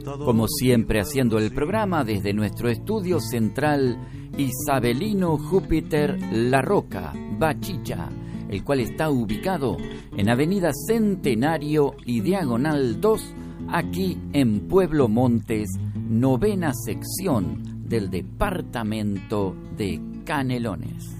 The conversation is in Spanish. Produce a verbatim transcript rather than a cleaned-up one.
como siempre haciendo el programa desde nuestro estudio central Isabelino Júpiter La Roca, Bachicha, el cual está ubicado en Avenida Centenario y Diagonal dos, aquí en Pueblo Montes, novena sección del departamento de Canelones.